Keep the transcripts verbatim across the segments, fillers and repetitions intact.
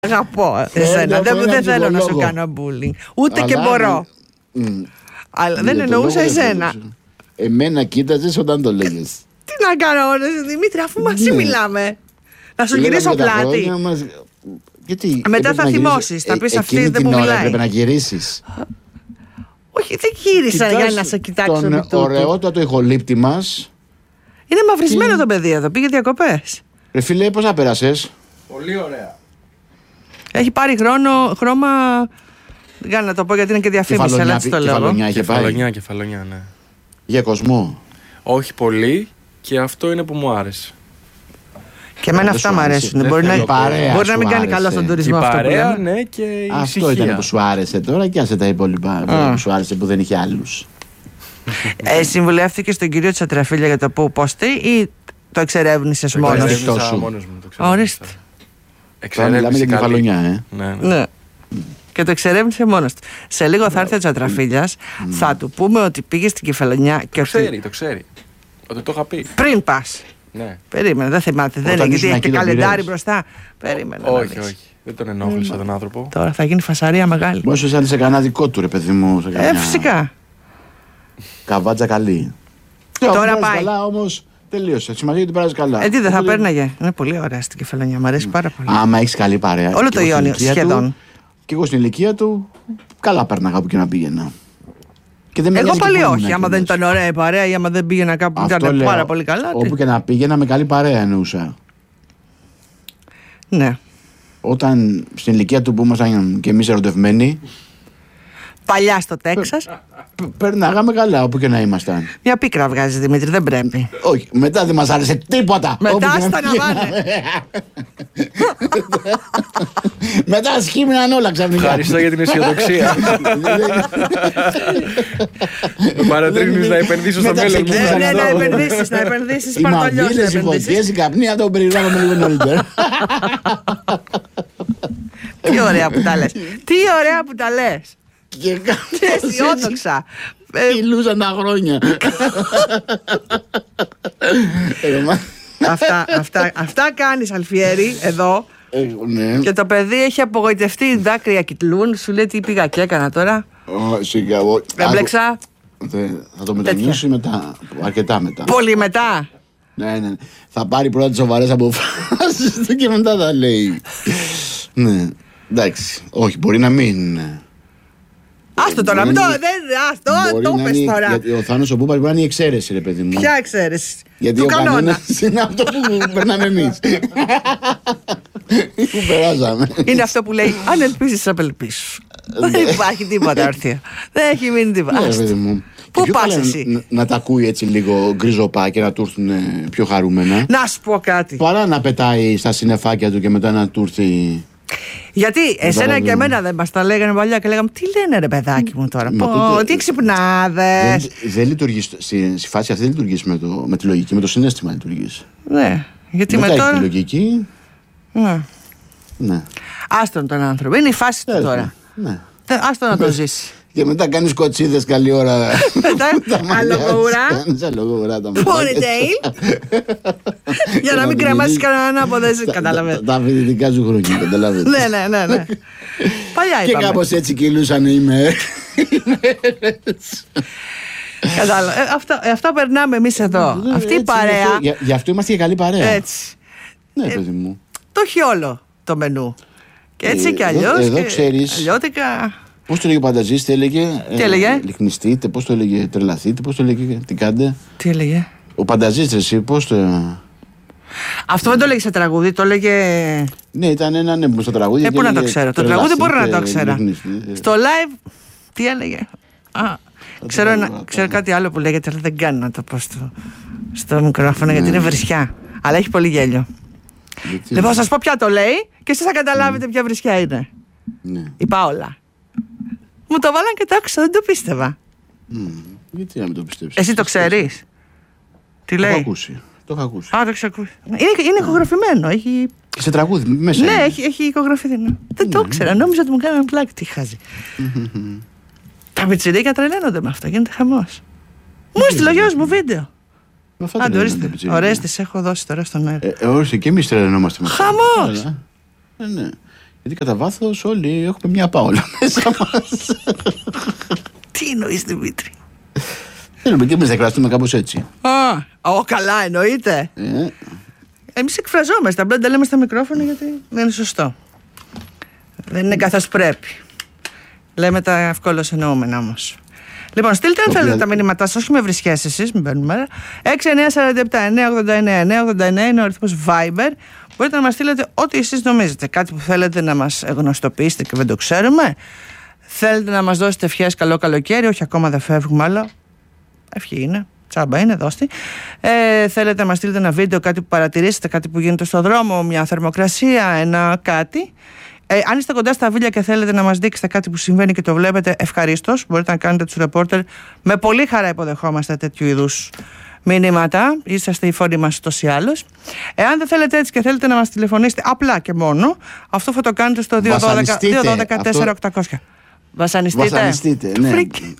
Αγαπώ εσένα. Δεν, δεν θέλω να σου κάνω bullying. Ούτε αλλά και μπορώ. Mm. Αλλά δεν εννοούσα εσένα. Εμένα κοίταζες όταν το λέγες. Τι να κάνω, Δημήτρη, αφού μαζί ναι. μιλάμε. Να σου γυρίσω πλάτη. Μας... Γιατί, μετά θα θυμώσεις, θα πεις αυτή δεν μου μιλάει. Έπρεπε να γυρίσεις. Όχι, δεν γύρισα για να σε κοιτάξω. Τον ωραιότατο ηχολήπτη μας. Είναι μαυρισμένο το παιδί εδώ, πήγε διακοπές. Ρε φίλε, πώς θα πέρασες? Πολύ ωραία. Έχει πάρει χρόνο, χρώμα. Για να το πω γιατί είναι και διαφήμιση, αλλά έτσι το λέω. Κεφαλονιά, είχε πάει. Κεφαλονιά, κεφαλονιά, ναι. Για κοσμό. Όχι πολύ και αυτό είναι που μου άρεσε. Και εμένα αυτά μου αρέσουν. Μπορεί να, παρέα μπορεί να μην κάνει καλό στον τουρισμό αυτό. Η παρέα, ναι, και η αυτό ησυχία. Ήταν που σου άρεσε τώρα και άσε τα υπόλοιπα που σου άρεσε που δεν είχε άλλους. ε, Συμβουλεύτηκες τον κύριο Τσατραφίλια για το πού, πώς, τι ή το εξερεύνησες μόνος σου? Ορίστε. Μιλάμε για την κεφαλονιά, ε. Ναι, ναι. ναι. Και το εξερεύνησε μόνος του. Σε λίγο θα έρθει ο Τσατραφίλιας, mm. θα του πούμε ότι πήγε στην Κεφαλονιά και το ότι... ξέρει, το ξέρει. Ότι το είχα πει. Πριν πας. Ναι. Περίμενε, δεν θυμάται. Δεν είναι γιατί έχει και καλεντάρι μπροστά. Περίμενε. Όχι, όχι. Δεν τον ενόχλησα τον άνθρωπο. Τώρα θα γίνει φασαρία μεγάλη. Μόσο σαν σε κανένα δικό του, ρε παιδί μου. Ε, φυσικά. Καβάτσα καλή. Τώρα πάει. Καλά όμως. Τελείωσε. Σημασία ότι περάζει καλά. Ε, τι δεν θα παίρναγε. Είναι πολύ ωραία στην Κεφαλονιά. Μ' αρέσει πάρα πολύ. Άμα έχει καλή παρέα. Όλο το Ιόνιο σχεδόν. Και εγώ στην ηλικία του καλά πέρναγα που και να πήγαινα. Και δεν εγώ πάλι όχι. Άμα δεν ήταν ωραία η παρέα ή άμα δεν πήγαινα κάπου που ήταν πάρα πολύ καλά. Όπου και να πήγαινα με καλή παρέα εννοούσα. Ναι. Όταν στην ηλικία του που ήμασταν και εμείς ερωτευμένοι. Παλιά στο Τέξας. Περνάγαμε καλά όπου και να ήμασταν. Μια πίκρα βγάζει, Δημήτρη, δεν πρέπει. Όχι, μετά δεν μας άρεσε τίποτα. Μετά στα να πάνε. Μετά σχήμιναν όλα ξαφνικά. Ευχαριστώ για την αισιοδοξία. Με παρατρύνεις να επενδύσω στο μέλλον. Ναι, να επενδύσεις, να επενδύσεις. Οι μαυρίλες, οι φωτιές, οι καπνοί, αυτό το περιγράφαμε λίγο νωρίτερα. Τι ωραία που τα λες. Τι ωραία που τα λες. Και κάπως αισιόδοξα. Μιλούσαν τα χρόνια. αυτά, αυτά, αυτά κάνεις, Αλφιέρη, εδώ. Ε, ναι. Και το παιδί έχει απογοητευτεί, δάκρυα κοιτλούν. Σου λέει τι πήγα και έκανα τώρα. Έμπλεξα. Θα το μετανιώσει μετά, αρκετά μετά. Πολύ μετά. Ναι, ναι. Θα πάρει πρώτα τις σοβαρές αποφάσεις και μετά θα λέει. Ναι, εντάξει. Όχι, μπορεί να μην. Άστο τώρα, μην το. Αυτό το πες τώρα. Γιατί ο Θάνος ο Μπούπας μπορεί να είναι η εξαίρεση, ρε παιδί μου. Ποια εξαίρεση? Γιατί ο κανόνας είναι αυτό που περνάμε εμείς. Που περάσαμε. Είναι αυτό που λέει αν ελπίζεις απελπίσου. Δεν υπάρχει τίποτα όρθιο. Δεν έχει μείνει τίποτα. Πού πας εσύ? Να τα ακούει έτσι λίγο γκριζοπά και να του έρθουν πιο χαρούμενα. Να σου πω κάτι. Παρά να πετάει στα συννεφάκια του και μετά να του έρθει. Γιατί εσένα και εμένα δεν μας τα λέγανε παλιά και λέγαμε τι λένε ρε παιδάκι μου τώρα. Πω, τι ξυπνάδες. Δεν λειτουργεί, στη φάση αυτή δεν λειτουργείς με τη λογική, με το συναίσθημα λειτουργείς. Ναι, γιατί με τώρα. Τη λογική. Ναι. Άστον τον άνθρωπο, είναι η φάση του τώρα. Άστον να το ζήσει. Και μετά κάνεις κοτσίδες καλή ώρα. Μετά αλογοουρά. Κάνεις αλογοουρά τα Ponytail. Για να μην κρεμάσεις κανέναν από δεν καταλαβαίνεις. Τα φοιτητικά σου χρόνια, καταλαβαίνεις. Ναι, ναι, ναι, ναι. Παλιά είπαμε. Και κάπως έτσι κυλούσαν οι μέρες. Κατάλαβα. Αυτά περνάμε εμείς εδώ. Αυτή η παρέα. Γι' αυτό είμαστε και καλή παρέα. Έτσι. Ναι, παιδί μου. Το έχει όλο το μενού. Και έτσι και αλλιώς. Εδώ ξέρεις. Αλλιώτικα. Πώς το έλεγε ο Πανταζής, τι έλεγε? Τι έλεγε? Ε, λυκνιστείτε, πώς το έλεγε? Τρελαθείτε, πώς το έλεγε? Τι κάντε? Τι έλεγε? Ο Πανταζής, εσύ, πώς το. Αυτό δεν το έλεγε σε τραγούδι, το έλεγε. Ναι, ήταν ένα ναι, στο τραγούδι. Ε, πού να το ξέρω. Το τραγούδι μπορεί να το ξέρω. Στο live, τι έλεγε? Α, ξέρω, ένα, ξέρω κάτι άλλο που λέγεται, αλλά δεν κάνω να το πω στο, στο μικρόφωνο, ναι. Γιατί είναι βρισιά. Αλλά έχει πολύ γέλιο. Γιατί... Λοιπόν, σας πω ποια το λέει και εσείς θα καταλάβετε ποια βρισιά είναι. Ναι. Η Πάολα. Μου το βάλαν και το άκουσα, δεν το πίστευα. Mm, γιατί να μην το πιστέψεις? Εσύ το ξέρεις? Τι λέει? Το έχω ακούσει. Το έχω ακούσει. Α, το έχω ακούσει. Είναι, είναι ηχογραφημένο. Έχει... Σε τραγούδι μέσα. Ναι, έχει, έχει ηχογραφηθεί. Ναι. Δεν το ήξερα. Νόμιζα ότι μου κάνανε πλάκη. Τι χάζει. Τα πιτσιρίκια τρελαίνονται με αυτό. Γίνεται χαμός. Μου έστειλε ο γιος μου βίντεο. Άντε, ορίστε. Ωραίες τις έχω δώσει τώρα στον αέρα. Ε, ορίστε, και εμείς τρελαινόμαστε με αυτό. Χαμός. Ε, ναι. Γιατί κατά βάθος όλοι έχουμε μια Πάολα μέσα μας. Τι εννοείς, Δημήτρη? Θέλουμε και εμείς να εκφραστούμε κάπως έτσι. Α, ο, καλά εννοείται. Ε. Εμείς εκφραζόμαστε, απλά δεν τα λέμε στα μικρόφωνα γιατί δεν είναι σωστό. Δεν είναι καθώς πρέπει. Λέμε τα ευκόλως εννοούμενα όμως. Λοιπόν, στείλτε αν θέλετε τα μηνύματά σας, όχι με βρισιές εσείς, μην παίρνουμε μέρα. έξι εννιά τέσσερα επτά εννιά ογδόντα εννιά εννιά ογδόντα εννιά είναι ο αριθμός Viber. Μπορείτε να μας στείλετε ό,τι εσείς νομίζετε. Κάτι που θέλετε να μας γνωστοποιήσετε και δεν το ξέρουμε. Θέλετε να μας δώσετε ευχές καλό καλοκαίρι, όχι ακόμα δεν φεύγουμε, αλλά ευχή είναι. Τσάμπα είναι, δώστη. Ε, θέλετε να μας στείλετε ένα βίντεο, κάτι που παρατηρήσετε, κάτι που γίνεται στο δρόμο, μια θερμοκρασία, ένα κάτι. Ε, αν είστε κοντά στα βίλια και θέλετε να μας δείξετε κάτι που συμβαίνει και το βλέπετε, ευχαρίστως. Μπορείτε να κάνετε τους ρεπόρτερ. Με πολύ χαρά υποδεχόμαστε τέτοιου είδους μηνύματα. Είσαστε η φωνή μας ούτως ή άλλως. Εάν δεν θέλετε έτσι και θέλετε να μας τηλεφωνήσετε απλά και μόνο, αυτό θα το κάνετε στο δύο ένα δύο δύο ένα δύο τέσσερα οκτακόσια. Βασανιστείτε. Βασανιστείτε, ναι.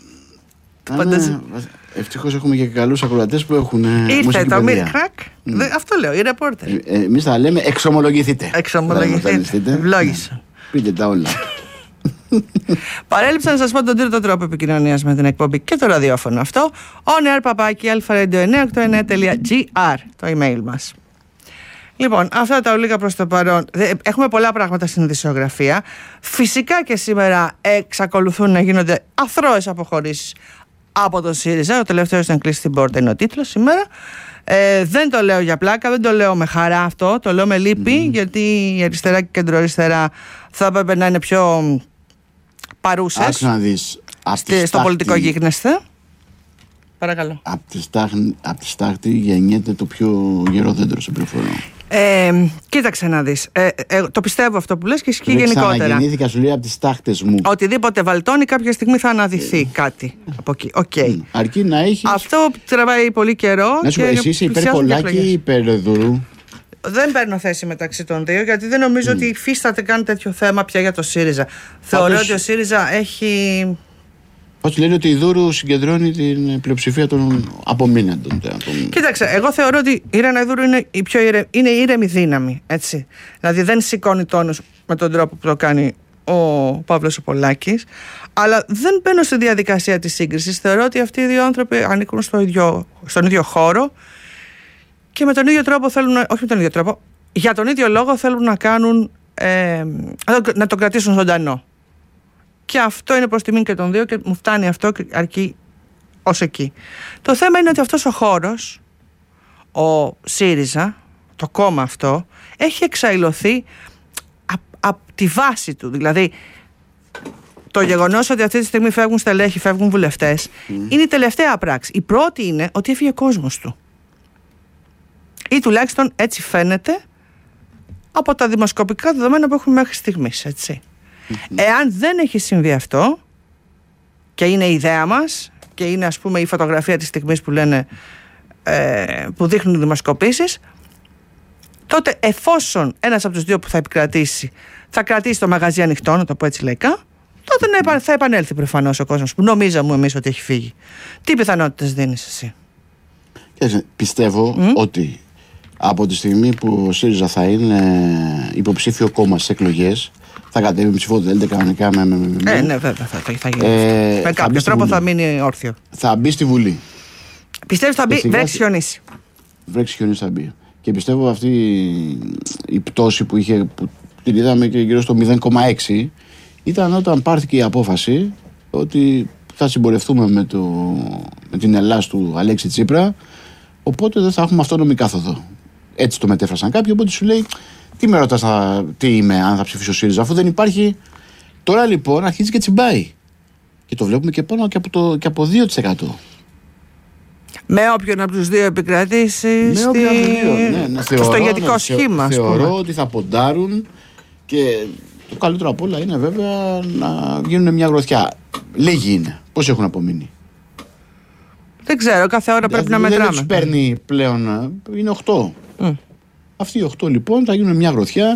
Α, ναι. Ευτυχώς έχουμε και καλούς ακροατές που έχουν. Ήρθε το Μύρ Κρακ. Mm. Αυτό λέω, οι ρεπόρτερ. Ε, ε, εμείς θα λέμε εξομολογηθείτε. Εξομολογηθείτε. Ευλόγησα. Πείτε τα όλα. Παρέλειψα να σας πω τον τρίτο τρόπο επικοινωνίας με την εκπομπή και το ραδιόφωνο αυτό. on air παπάκι αλφα-radio εννιά οκτώ εννιά τελεία τζι άρ το email μας. Λοιπόν, αυτά τα ολίγα προς το παρόν. Έχουμε πολλά πράγματα στην ειδησιογραφία. Φυσικά και σήμερα εξακολουθούν να γίνονται αθρώες αποχωρήσεις από τον ΣΥΡΙΖΑ. Ο τελευταίος ήταν κλείσει την πόρτα, είναι ο τίτλος σήμερα. Ε, δεν το λέω για πλάκα, δεν το λέω με χαρά αυτό, το λέω με λύπη, mm. γιατί η αριστερά και η κεντροαριστερά θα έπρεπε να είναι πιο παρούσες. Άξι να δεις, στη, στο πολιτικό γίγνεσθε. Παρακαλώ. Από τη στάχτη, τη στάχτη γεννιέται το πιο γερό δέντρο, σε πληροφορώ. Ε, κοίταξε να δεις. Ε, ε, το πιστεύω αυτό που λες και ισχύει γενικότερα. Ξαναγεννήθηκα, σου λέει, από τις τάχτες μου. Οτιδήποτε βαλτώνει, κάποια στιγμή θα αναδυθεί ε, κάτι από εκεί. Okay. Mm, αρκεί να έχεις... Αυτό τραβάει πολύ καιρό. Να σου πω, εσύ είσαι υπέρ Πολάκη ή υπέρ Δουρού? Δεν παίρνω θέση μεταξύ των δύο, γιατί δεν νομίζω mm. ότι υφίσταται καν τέτοιο θέμα πια για το ΣΥΡΙΖΑ. Θεωρώ Πάντως... ότι ο ΣΥΡΙΖΑ έχει. Πώς λένε ότι η Δούρου συγκεντρώνει την πλειοψηφία των απομείναντων. Κοίταξε, εγώ θεωρώ ότι η Ρένα Δούρου είναι η πιο ήρε... είναι η ήρεμη δύναμη. Έτσι. Δηλαδή δεν σηκώνει τόνους με τον τρόπο που το κάνει ο Παύλος ο Πολάκης, αλλά δεν μπαίνω στη διαδικασία της σύγκρισης. Θεωρώ ότι αυτοί οι δύο άνθρωποι ανήκουν στο ίδιο... στον ίδιο χώρο και με τον ίδιο τρόπο θέλουν, όχι με τον ίδιο τρόπο, για τον ίδιο λόγο θέλουν να κάνουν, ε, να τον κρατήσουν ζωντανό. Και αυτό είναι προς τιμήν και των δύο και μου φτάνει αυτό και αρκεί ως εκεί. Το θέμα είναι ότι αυτός ο χώρος, ο ΣΥΡΙΖΑ, το κόμμα αυτό, έχει εξαϊλωθεί από απ τη βάση του. Δηλαδή, το γεγονός ότι αυτή τη στιγμή φεύγουν στελέχη, φεύγουν βουλευτές, mm. είναι η τελευταία πράξη. Η πρώτη είναι ότι έφυγε ο κόσμος του. Ή τουλάχιστον έτσι φαίνεται από τα δημοσκοπικά δεδομένα που έχουμε μέχρι στιγμής, έτσι. Εάν δεν έχει συμβεί αυτό και είναι η ιδέα μας και είναι, ας πούμε, η φωτογραφία της στιγμής που λένε, ε, που δείχνουν οι δημοσκοπήσεις, τότε εφόσον ένας από τους δύο που θα επικρατήσει θα κρατήσει το μαγαζί ανοιχτό, να το πω έτσι λαϊκά, τότε θα επανέλθει προφανώς ο κόσμος που νομίζαμε εμείς ότι έχει φύγει. Τι πιθανότητες δίνεις εσύ? Πιστεύω mm? ότι από τη στιγμή που ο ΣΥΡΙΖΑ θα είναι υποψήφιο κόμμα στις εκλογές, θα κατέβει ψηφοδέλτια κανονικά με. με, με ε, ναι, βέβαια θα, θα, θα γίνει. Ε, με κάποιο τρόπο θα μείνει όρθιο. Θα μπει στη Βουλή. Πιστεύεις θα μπει, βρέξει χιονίσει. Βρέξει χιονίσει θα μπει. Και πιστεύω αυτή η πτώση που είχε, που την είδαμε και γύρω στο μηδέν κόμμα έξι, ήταν όταν πάρθηκε η απόφαση ότι θα συμπορευτούμε με, το, με την Ελλάς του Αλέξη Τσίπρα, οπότε δεν θα έχουμε αυτόνομη κάθοδο. Έτσι το μετέφρασαν κάποιοι, οπότε σου λέει. Τι με ρωτάς τι είμαι, αν θα ψηφίσω ΣΥΡΙΖΑ, αφού δεν υπάρχει. Τώρα λοιπόν αρχίζει και τσιμπάει. Και το βλέπουμε και πάνω και από, το, και από δύο τοις εκατό. Με όποιον από τους δύο επικρατήσει. Με στη... όποιον από τους δύο. Ναι, ναι, θεωρώ, στο ηγετικό ναι, σχήμα. Θεωρώ ότι θα ποντάρουν και το καλύτερο απ' όλα είναι βέβαια να γίνουν μια γροθιά. Λίγοι είναι. Πόσοι έχουν απομείνει? Δεν ξέρω, κάθε ώρα πρέπει δηλαδή, να μετράμε. Δεν τους παίρνει πλέον, είναι οκτώ. Mm. Αυτοί οι οκτώ λοιπόν θα γίνουν μια γροθιά.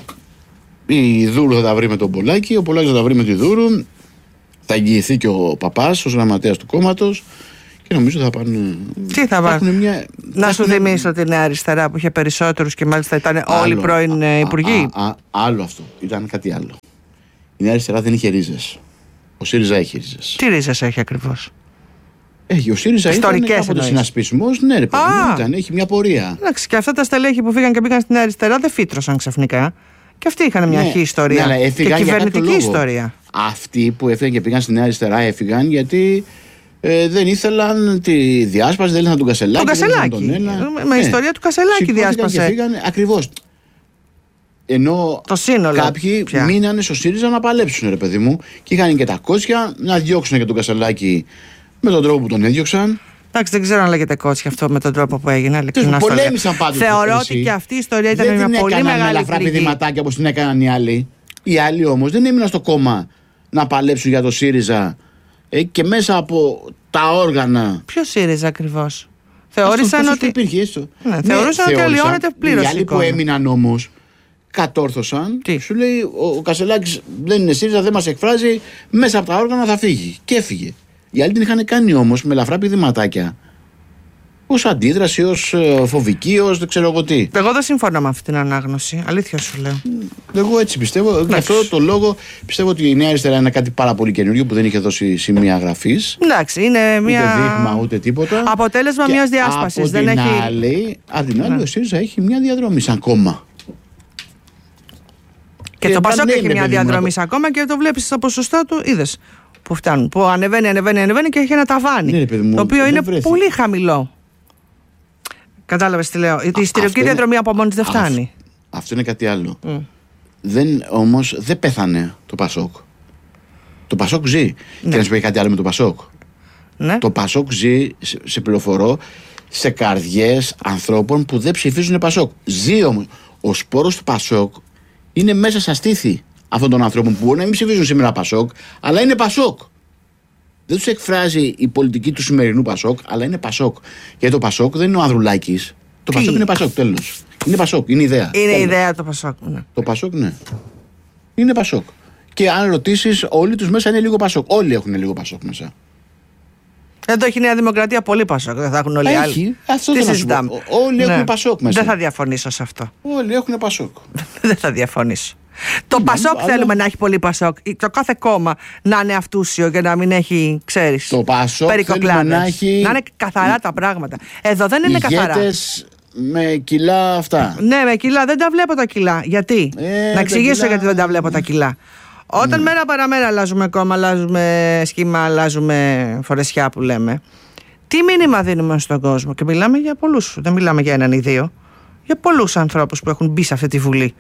Η Δούρου θα τα βρει με τον Πολάκη, ο Πολάκης θα τα βρει με τη Δούρου. Θα εγγυηθεί και ο Παπάς ως γραμματέας του κόμματος. Και Και νομίζω θα πάνε. Τι θα πάνε. Μια... Να σου θυμίσω ότι η Νέα Αριστερά που είχε περισσότερους και μάλιστα ήταν άλλο, όλοι πρώην α, υπουργοί. Α, α, άλλο αυτό. Ήταν κάτι άλλο. Η Νέα Αριστερά δεν είχε ρίζες. Ο ΣΥΡΙΖΑ έχει ρίζες. Τι ρίζες έχει ακριβώς? Έχει, ο ΣΥΡΙΖΑ ήταν κάποτε συνασπισμός. Ναι, ρε παιδί μου, ήταν, έχει μια πορεία. Εντάξει, και αυτά τα στελέχη που φύγαν και πήγαν στην Νέα Αριστερά δεν φύτρωσαν ξαφνικά. Και αυτοί είχαν μια αρχή ναι, ιστορία. Ναι, και κυβερνητική ιστορία. Αυτοί που έφυγαν και πήγαν στη Νέα Αριστερά έφυγαν γιατί ε, δεν ήθελαν τη διάσπαση, δεν ήθελαν τον Κασελάκη. Τον Κασελάκη. Τον με ναι. ιστορία του Κασελάκη διάσπασε. Φύγανε ακριβώς. Ενώ το σύνολο, κάποιοι πια. μείνανε στο ΣΥΡΙΖΑ να παλέψουν, ρε παιδί μου, και είχαν και τα κότσια να διώξουν και τον Κασελάκη με τον τρόπο που τον έδιωξαν. Εντάξει, δεν ξέρω αν λέγεται κότσια αυτό με τον τρόπο που έγινε. Πολέμησαν πάντως. Θεωρώ ότι και αυτή η ιστορία ήταν δεν μια την πολύ μεγάλη με ελαφρά πηδηματάκια όπως την έκαναν οι άλλοι. Οι άλλοι όμως δεν έμειναν στο κόμμα να παλέψουν για το ΣΥΡΙΖΑ ε, και μέσα από τα όργανα. Ποιο ΣΥΡΙΖΑ ακριβώς? Θεώρησαν ότι. Υπήρχε, έστω. Ναι, ναι, θεώρησαν ότι αλλοιώνεται πλήρως. Οι άλλοι που έμειναν όμως κατόρθωσαν. Τι? Σου λέει ο, ο Κασελάκης δεν είναι ΣΥΡΙΖΑ, δεν μας εκφράζει. Μέσα από τα όργανα θα φύγει. Και έφυγε. Οι άλλοι την είχαν κάνει όμως με ελαφρά πηδηματάκια. Ως αντίδραση, ως ε, φοβική, ως δεν ξέρω εγώ τι. Εγώ δεν συμφωνώ με αυτή την ανάγνωση. Αλήθεια σου λέω. Εγώ έτσι πιστεύω. Γι' αυτό το λόγο πιστεύω ότι η Νέα Αριστερά είναι κάτι πάρα πολύ καινούριο που δεν είχε δώσει σημεία γραφής. Εντάξει, είναι μια. Ούτε δείγμα ούτε τίποτα. Αποτέλεσμα μιας διάσπασης. Από δεν την έχει... άλλη, απ' την άλλη, ναι. ο ΣΥΡΙΖΑ έχει μια διαδρομή σαν κόμμα. Και, και το Πασόκ έχει μια διαδρομή σαν κόμμα και το βλέπεις στα ποσοστά του, είδες. Που φτάνουν. Που ανεβαίνει, ανεβαίνει, ανεβαίνει και έχει ένα ταβάνι. Ναι, παιδί μου, το οποίο είναι βρέθη. πολύ χαμηλό. Κατάλαβες τι λέω. Η ιστορική διαδρομή από μόνη δεν φτάνει. Α, αυτό είναι κάτι άλλο. Mm. Δεν, όμως δεν πέθανε το Πασόκ. Το Πασόκ ζει. Ναι. Και να σου πει κάτι άλλο με το Πασόκ. Ναι. Το Πασόκ ζει, σε, σε πληροφορώ, σε καρδιές ανθρώπων που δεν ψηφίζουν Πασόκ. Ζει όμως. Ο σπόρος του Πασόκ είναι μέσα στα στήθη αυτών των ανθρώπων που μπορεί να μην ψηφίζουν σήμερα Πασόκ, αλλά είναι Πασόκ. Δεν τους εκφράζει η πολιτική του σημερινού Πασόκ, αλλά είναι Πασόκ. Γιατί το Πασόκ δεν είναι ο Ανδρουλάκης. Το Πασόκ είναι Πασόκ, τέλος. Είναι Πασόκ, είναι ιδέα. Είναι τέλος. ιδέα το Πασόκ. Ναι. Το Πασόκ, ναι. Είναι Πασόκ. Και αν ρωτήσεις, όλοι τους μέσα είναι λίγο Πασόκ. Όλοι έχουν λίγο Πασόκ μέσα. Εδώ έχει η Νέα Δημοκρατία πολύ Πασόκ. Δεν θα έχουν όλοι οι άλλοι. Έχει, αυτό τι το συζητάμε. Όλοι ναι. έχουν Πασόκ μέσα. Δεν θα διαφωνήσω σε αυτό. Όλοι έχουν Πασόκ. Δεν θα διαφωνήσω. Το ναι, Πασόκ αλλά... θέλουμε να έχει πολύ Πασόκ. Το κάθε κόμμα να είναι αυτούσιο και να μην έχει, ξέρεις, το Πασόκ θέλουμε να έχει... να είναι καθαρά τα πράγματα. Εδώ δεν είναι καθαρά. Με κιλά αυτά. Ναι, με κιλά. Δεν τα βλέπω τα κιλά. Γιατί? Ε, να εξηγήσω κιλά... γιατί δεν τα βλέπω τα κιλά. Όταν mm. μέρα παραμέρα αλλάζουμε κόμμα, αλλάζουμε σχήμα, αλλάζουμε φορεσιά που λέμε, τι μήνυμα δίνουμε στον κόσμο? Και μιλάμε για πολλούς. Δεν μιλάμε για έναν ή δύο. Για πολλούς ανθρώπους που έχουν μπει σε αυτή τη Βουλή.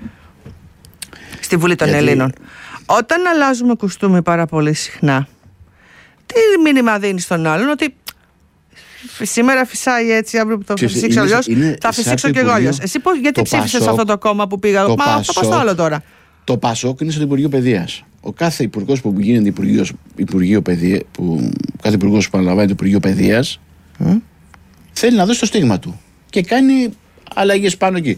Στη Βουλή των Γιατί... Ελλήνων. Όταν αλλάζουμε κουστούμι πάρα πολύ συχνά, τι μήνυμα δίνει στον άλλον? Ότι σήμερα φυσάει έτσι, αύριο που το φυσήξω αλλιώς, θα φυσήξω και εγώ αλλιώς. Εσύ πώς, γιατί ψήφισες αυτό το κόμμα που πήγα? Μα αυτό πας το άλλο τώρα. Το Πασόκ είναι στο Υπουργείο Παιδείας. Ο κάθε υπουργός που γίνεται Υπουργείο, Υπουργείο Παιδεία, που, κάθε υπουργός που αναλαμβάνει το Υπουργείο Παιδείας, mm. θέλει να δώσει το στίγμα του και κάνει αλλαγές πάνω εκεί.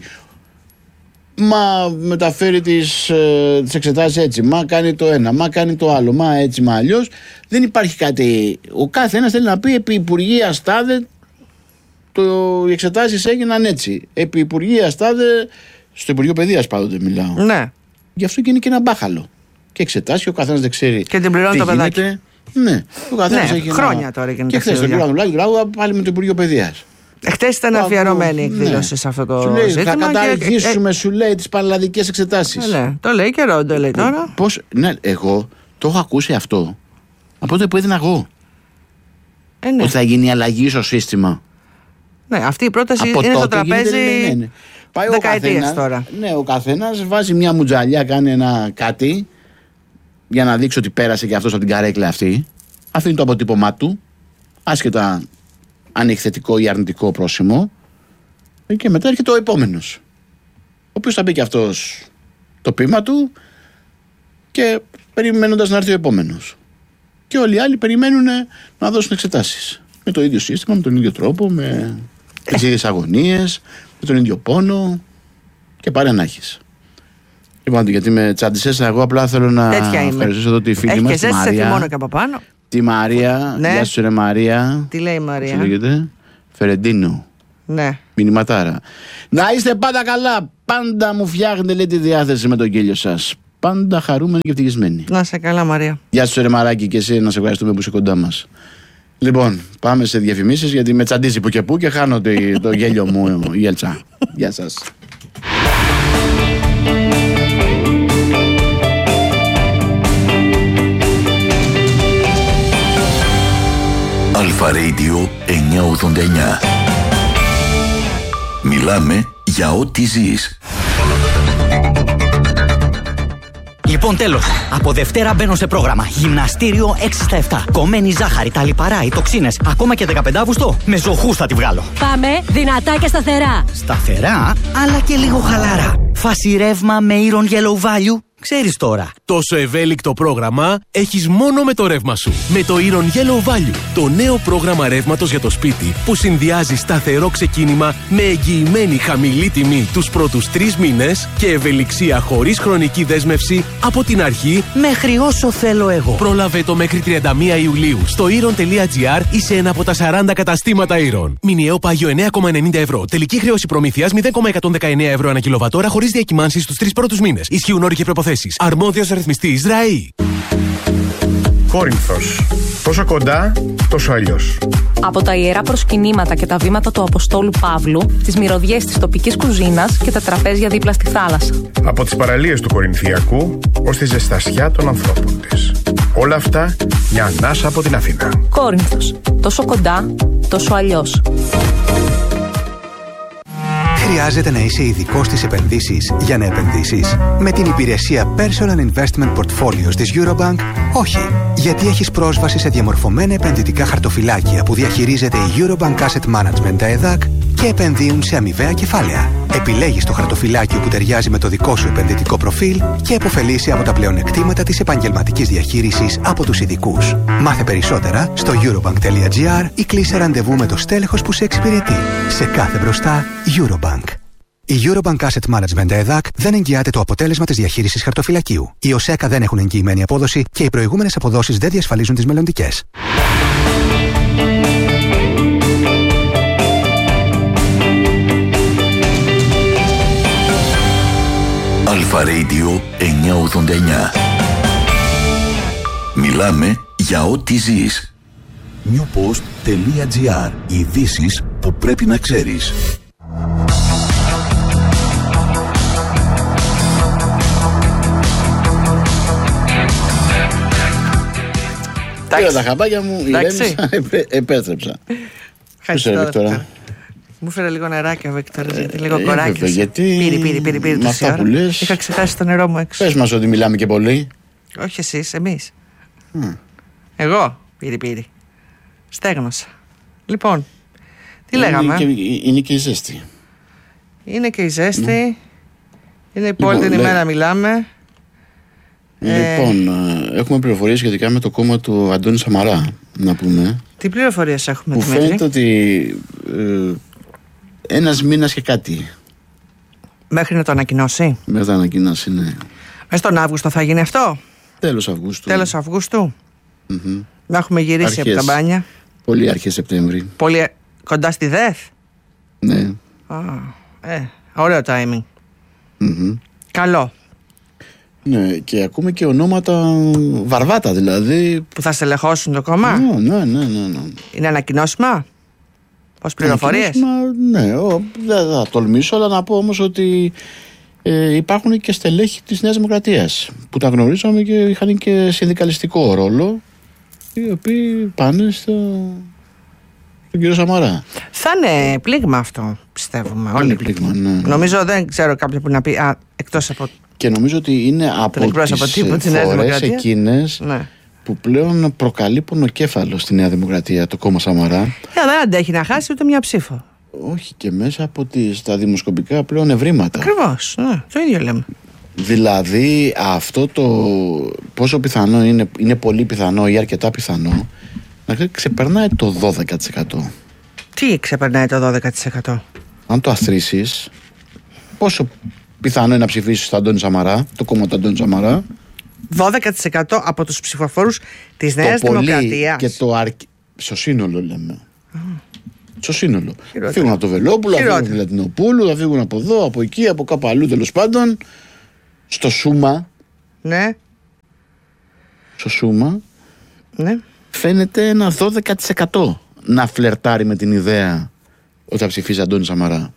Μα μεταφέρει τις, ε, τις εξετάσεις έτσι, μα κάνει το ένα, μα κάνει το άλλο, μα έτσι, μα αλλιώς. Δεν υπάρχει κάτι. Ο κάθε ένας θέλει να πει επί Υπουργεία Στάδε το, οι εξετάσεις έγιναν έτσι. Επί Υπουργεία Στάδε, στο Υπουργείο Παιδείας πάντοτε μιλάω. Ναι. Γι' αυτό και είναι και ένα μπάχαλο. Και εξετάσει και ο καθένας δεν ξέρει. Και την πληρώνει το παιδάκι. Ναι, ο καθένας ναι, έχει χρόνια ένα... τώρα γίνεται. Και χθες το κύριο Ανδρουλάκη πάλι με το Υπουργείο Παιδείας. Χθες ήταν αφιερωμένη η εκδήλωση ναι. σε αυτό το σου λέει, ζήτημα. Θα καταργήσουμε, και... σου λέει, τις πανελλαδικές εξετάσεις. Ναι, το λέει και Ρόντο, λέει τώρα. Πώς, ναι, εγώ το έχω ακούσει αυτό από τότε που έδινα εγώ. Ε, ναι. Ότι θα γίνει αλλαγή στο σύστημα. Ναι, αυτή η πρόταση από είναι στο τραπέζι γίνεται, ναι, ναι. Πάει δεκαετίες τώρα. Ναι, ο καθένας βάζει μια μουτζαλιά, κάνει ένα κάτι για να δείξει ότι πέρασε και αυτός από την καρέκλα αυτή. Αφήνει το αποτύπωμά του, άσχετα αν έχει θετικό ή αρνητικό πρόσημο, και μετά έρχεται ο επόμενος, ο οποίος θα μπει και αυτός το ποίημα του και περιμένοντας να έρθει ο επόμενος. Και όλοι οι άλλοι περιμένουν να δώσουν εξετάσεις. Με το ίδιο σύστημα, με τον ίδιο τρόπο, με τις ίδιες αγωνίες, με τον ίδιο πόνο και πάρε να έχεις. Λοιπόν, γιατί με τσάντισες, εγώ απλά θέλω να ευχαριστήσω εδώ τη φίλη μας, τη Μαρία. Έχει και ζέστη μόνο και από πάνω. Τη Μαρία. Ναι. Γεια σου, ρε Μαρία. Τι λέει η Μαρία? Πώς λέγεται? Φερεντίνο. Ναι. Μηνυματάρα. Να είστε πάντα καλά. Πάντα μου φτιάχνετε, λέει, τη διάθεση με τον γέλιο σας. Πάντα χαρούμενοι και ευτυχισμένοι. Να είσαι καλά, Μαρία. Γεια σου, ρε Μαράκι, και εσύ, να σε ευχαριστούμε που είσαι κοντά μας. Λοιπόν, πάμε σε διαφημίσεις, γιατί με τσαντίζει που και που και χάνω το, το γέλιο μου, η Έλτσα. Γεια σας. Αλφα Radio εννιακόσια ογδόντα εννιά. Μιλάμε για ό,τι ζεις. Λοιπόν, τέλος. Από Δευτέρα μπαίνω σε πρόγραμμα. Γυμναστήριο έξι στα επτά. Κομμένη ζάχαρη, τα λιπαρά, οι τοξίνες. Ακόμα και δεκαπέντε Αυγούστου. Με ζωχούς θα τη βγάλω. Πάμε δυνατά και σταθερά. Σταθερά, αλλά και λίγο χαλάρα. Φάση ρεύμα με Iron Yellow Value. Ξέρεις τώρα. Τόσο ευέλικτο πρόγραμμα έχεις μόνο με το ρεύμα σου. Με το Iron Yellow Value, το νέο πρόγραμμα ρεύματος για το σπίτι που συνδυάζει σταθερό ξεκίνημα με εγγυημένη χαμηλή τιμή τους πρώτους τρεις μήνες και ευελιξία χωρίς χρονική δέσμευση από την αρχή μέχρι όσο θέλω εγώ. Πρόλαβε το μέχρι τριάντα μία Ιουλίου στο iron τελεία gr ή σε ένα από τα σαράντα καταστήματα Iron. Μηνιαίο πάγιο εννέα κόμμα ενενήντα ευρώ. Τελική χρέωση προμήθειας μηδέν κόμμα εκατόν δεκαεννέα ευρώ ανά κιλοβατόρα χωρίς διακυμάνσεις στους τρεις πρώτους μήνες. Ισχύουν όροι και προϋποθέσεις. Αρμόδιος ρυθμιστής ΡΑΗ. Κόρινθος. Τόσο κοντά, τόσο αλλιώς. Από τα ιερά προσκυνήματα και τα βήματα του Αποστόλου Παύλου, τις μυρωδιές της τοπικής κουζίνας και τα τραπέζια δίπλα στη θάλασσα. Από τις παραλίες του Κορινθιακού ως τη ζεστασιά των ανθρώπων της. Όλα αυτά μια ανάσα από την Αθήνα. Κόρινθος. Τόσο κοντά, τόσο αλλιώς. Χρειάζεται να είσαι ειδικός στις επενδύσεις για να επενδύσεις? Με την υπηρεσία Personal Investment Portfolios της Eurobank, όχι. Γιατί έχεις πρόσβαση σε διαμορφωμένα επενδυτικά χαρτοφυλάκια που διαχειρίζεται η Eurobank Asset Management ΕΔΑΚ και επενδύουν σε αμοιβαία κεφάλαια. Επιλέγεις το χαρτοφυλάκιο που ταιριάζει με το δικό σου επενδυτικό προφίλ και επωφελείσαι από τα πλεονεκτήματα της επαγγελματικής διαχείρισης από τους ειδικούς. Μάθε περισσότερα στο eurobank τελεία gr ή κλείσε ραντεβού με το στέλεχος που σε εξυπηρετεί. Σε κάθε μπροστά, Eurobank. Η Eurobank Asset Management ΕΔΑΚ δεν εγγυάται το αποτέλεσμα της διαχείρισης χαρτοφυλακίου. Οι ΟΣΕΚΑ δεν έχουν εγγυημένη απόδοση και οι προηγούμενες αποδόσεις δεν διασφαλίζουν τις μελλοντικές. Αλφα Radio εννιακόσια ογδόντα εννιά. Μιλάμε για ό,τι ζεις. newpost τελεία gr. Ειδήσεις που πρέπει να ξέρεις. Πήρα τα χαμπάκια μου, ηρέμησα, επέστρεψα. Ευχαριστώ. Μου φέρε λίγο νεράκι ο Βίκτορας, γιατί λίγο Ε, κοράκι. βέβαια, γιατί Πήρε, πήρε, πήρε, πήρε με τόση αυτά που ώρα. λες- Είχα ξεχάσει το νερό μου έξω. Πες μας ότι μιλάμε και πολύ. Όχι εσείς, εμείς. Εγώ, πήρε, πήρε. Στέγνωσα. Λοιπόν, τι λέγαμε? Είναι και, είναι και η ζέστη. Είναι και η ζέστη. Είναι η πόλη Λοιπόν, την λέ- ημέρα μιλάμε. Λοιπόν, ε, έχουμε πληροφορίες σχετικά με το κόμμα του Αντώνη Σαμαρά, να πούμε. Τι πληροφορίες έχουμε, Που Δημήτρη? φαίνεται ότι ε, ένας μήνας και κάτι Μέχρι να το ανακοινώσει. μέχρι να ανακοινώσει, ναι. Μέσα στον Αύγουστο θα γίνει αυτό. Τέλος Αυγούστου. Τέλος Αυγούστου. Μμμ. Να έχουμε γυρίσει από Αρχές. τα μπάνια. Πολύ αρχές Σεπτέμβρη. Πολύ κοντά στη ΔΕΘ. Ναι. Α, ε, ωραίο timing. Μμμ. Καλό. Ναι, και ακούμε και ονόματα βαρβάτα δηλαδή. Που θα στελεχώσουν το κόμμα. Ναι, ναι, ναι, ναι, ναι. Είναι ανακοινώσιμα. Πώς πληροφορίες? Ανακοινώσιμα, Ναι, ο, δεν θα τολμήσω, αλλά να πω όμως ότι ε, υπάρχουν και στελέχη της Νέας Δημοκρατίας που τα γνωρίζαμε και είχαν και συνδικαλιστικό ρόλο, οι οποίοι πάνε στο, στον κύριο Σαμαρά. Θα είναι πλήγμα αυτό, πιστεύουμε. Είναι Όλοι. πλήγμα, ναι. Νομίζω δεν ξέρω κάποιον που να πει. Α, εκτός από. Και νομίζω ότι είναι από εκπρόσωπο τις τύπου της Νέας φορές Δημοκρατίας. εκείνες Ναι. που πλέον προκαλεί πονοκέφαλο στη Νέα Δημοκρατία το κόμμα Σαμαρά. Ε, δεν αντέχει να χάσει ούτε μια ψήφο. Όχι, και μέσα από τις, τα δημοσκοπικά πλέον ευρήματα. Ακριβώς. Ναι, το ίδιο λέμε. Δηλαδή αυτό το πόσο πιθανό είναι, είναι πολύ πιθανό ή αρκετά πιθανό να ξεπερνάει το δώδεκα τοις εκατό. Τι ξεπερνάει το δώδεκα τοις εκατό? Αν το αθροίσεις, πόσο πιθανό είναι να ψηφίσεις τον Αντώνη Σαμαρά, το κόμμα του Αντώνη Σαμαρά? δώδεκα τοις εκατό από τους ψηφοφόρους της Νέας Δημοκρατίας. Και το αρκ... στο σύνολο λέμε. Mm. Στο σύνολο. Θα φύγουν από το Βελόπουλο, θα φύγουν από τη Λατινοπούλου, θα φύγουν από εδώ, από εκεί, από κάπου αλλού τέλος πάντων. Στο Σούμα. Ναι. Στο Σούμα. Ναι. Φαίνεται ένα δώδεκα τοις εκατό να φλερτάρει με την ιδέα ότι θα ψηφίσει Αντώνη Σαμαρά.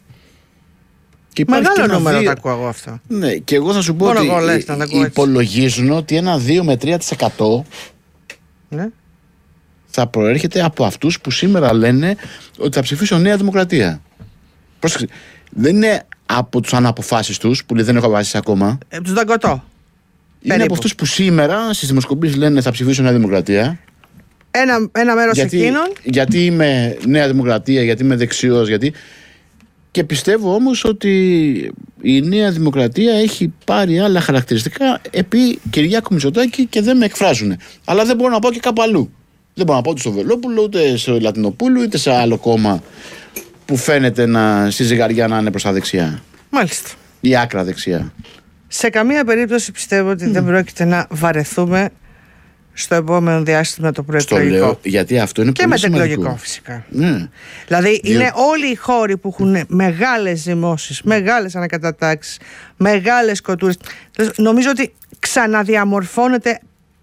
Μεγάλο νούμερο το ακούω εγώ αυτό. Ναι, και εγώ θα σου πω Μόνο ότι εγώ, λες, υπολογίζουν ότι ένα δύο με τρία τοις εκατό ναι. θα προέρχεται από αυτούς που σήμερα λένε ότι θα ψηφίσουν Νέα Δημοκρατία. Πρόσεξε, δεν είναι από τους αναποφάσεις τους που λέει δεν έχω αποφασίσει ακόμα. Από τους Δαγκωτό. Είναι περίπου. Από αυτούς που σήμερα στις δημοσκοπήσεις λένε θα ψηφίσουν Νέα Δημοκρατία. Ένα, ένα μέρος γιατί, εκείνων. Γιατί είμαι Νέα Δημοκρατία, γιατί είμαι δεξιός, γιατί... Και πιστεύω όμως ότι η Νέα Δημοκρατία έχει πάρει άλλα χαρακτηριστικά επί Κυριάκου Μητσοτάκη και δεν με εκφράζουν. Αλλά δεν μπορώ να πάω και κάπου αλλού. Δεν μπορώ να πάω ούτε στο Βελόπουλο, ούτε στο Λατινοπούλου, ούτε σε άλλο κόμμα που φαίνεται να, στη ζυγαριά να είναι προς τα δεξιά. Μάλιστα. Ή άκρα δεξιά. Σε καμία περίπτωση πιστεύω ότι mm. δεν πρόκειται να βαρεθούμε στο επόμενο διάστημα το προεκλογικό. Στο λέω, γιατί αυτό είναι και πολύ μετεκλογικό σημαντικό. φυσικά. Ναι. Δηλαδή Διό... είναι όλοι οι χώροι που έχουν μεγάλες ζυμώσεις, μεγάλες ανακατατάξεις, μεγάλες κοτούρες. Νομίζω ότι ξαναδιαμορφώνεται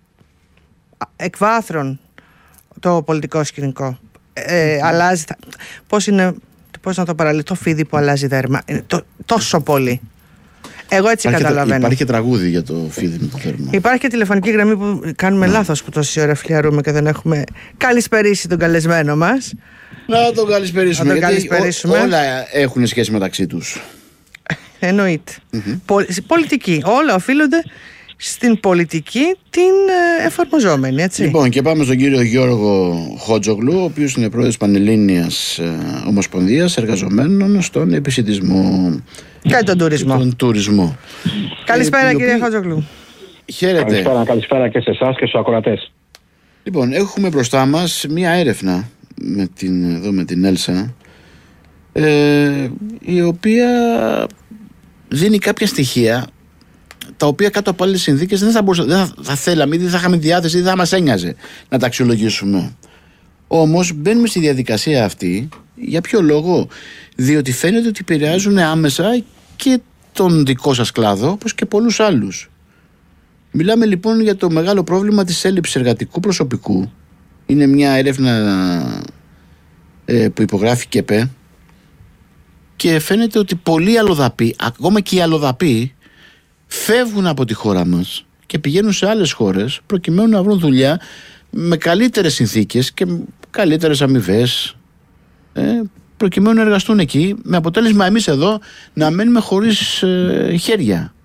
εκ βάθρων το πολιτικό σκηνικό. Ε, mm. Αλλάζει. Πώς είναι, πώς να το παραλύσω, το φίδι που αλλάζει δέρμα. Το, τόσο πολύ. Εγώ έτσι υπάρχει καταλαβαίνω. Υπάρχει και τραγούδι για το φίδι με το θέρμα. Υπάρχει και τηλεφωνική γραμμή που κάνουμε ναι. λάθος που τόση ώρα φλιαρούμε και δεν έχουμε καλησπερίσει τον καλεσμένο μας. Να τον καλησπερίσουμε. Να τον γιατί καλησπερίσουμε. Ό, όλα έχουν σχέση μεταξύ τους. Εννοείται. Mm-hmm. Πολ, πολιτική. Όλα οφείλονται στην πολιτική την ε, εφαρμοζόμενη, έτσι. Λοιπόν, και πάμε στον κύριο Γιώργο Χότζογλου, ο οποίος είναι πρόεδρος Πανελλήνιας ε, Ομοσπονδίας Εργαζομένων στον Επισιτισμό και τον τουρισμό. Τον τουρισμό. Καλησπέρα, ε, κύριε οποίο... Χότζογλου. Χαίρετε. Καλησπέρα, καλησπέρα και σε εσάς και στους ακροατές. Λοιπόν, έχουμε μπροστά μας μία έρευνα με την, εδώ με την Έλσα, ε, η οποία δίνει κάποια στοιχεία τα οποία κάτω από άλλες συνθήκες δεν θα, μπορούσα, δεν θα, θα θέλαμε ή δεν θα είχαμε διάθεση ή δεν θα μας ένοιαζε να τα αξιολογήσουμε. Όμως μπαίνουμε στη διαδικασία αυτή για ποιο λόγο? Διότι φαίνεται ότι επηρεάζουν άμεσα και τον δικό σας κλάδο όπως και πολλούς άλλους. Μιλάμε λοιπόν για το μεγάλο πρόβλημα της έλλειψης εργατικού προσωπικού. Είναι μια έρευνα ε, που υπογράφει και ΕΠΕ και φαίνεται ότι πολλοί αλλοδαποί, ακόμα και οι αλλοδαποί, φεύγουν από τη χώρα μας και πηγαίνουν σε άλλες χώρες προκειμένου να βρουν δουλειά με καλύτερες συνθήκες και καλύτερες αμοιβές, ε, προκειμένου να εργαστούν εκεί, με αποτέλεσμα εμείς εδώ να μένουμε χωρίς ε, χέρια.